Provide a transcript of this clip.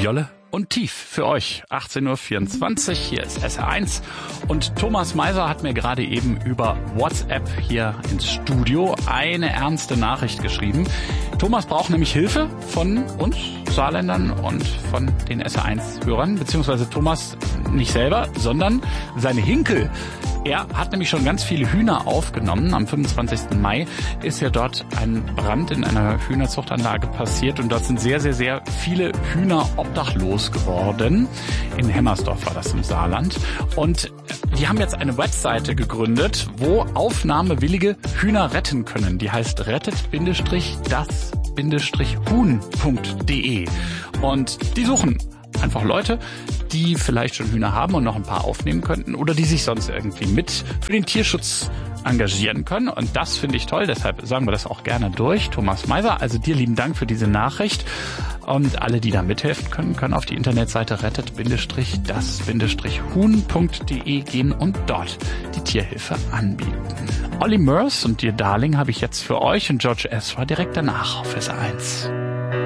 Jolle und Tief für euch. 18.24 Uhr, hier ist SR1. Und Thomas Meiser hat mir gerade eben über WhatsApp hier ins Studio eine ernste Nachricht geschrieben. Thomas braucht nämlich Hilfe von uns Saarländern und von den SR1-Hörern, beziehungsweise Thomas nicht selber, sondern seine Hinkel. Er hat nämlich schon ganz viele Hühner aufgenommen. Am 25. Mai ist ja dort ein Brand in einer Hühnerzuchtanlage passiert und dort sind sehr, sehr, sehr viele Hühner obdachlos geworden. In Hemmersdorf war das im Saarland. Und die haben jetzt eine Webseite gegründet, wo aufnahmewillige Hühner retten können. Die heißt rettet-das-huhn.de. Und die suchen einfach Leute, die vielleicht schon Hühner haben und noch ein paar aufnehmen könnten oder die sich sonst irgendwie mit für den Tierschutz engagieren können. Und das finde ich toll, deshalb sagen wir das auch gerne durch. Thomas Meiser, also dir lieben Dank für diese Nachricht. Und alle, die da mithelfen können, können auf die Internetseite rettet-das-huhn.de gehen und dort die Tierhilfe anbieten. Olly Murs und Dear Darling habe ich jetzt für euch und George Ezra direkt danach auf SR1.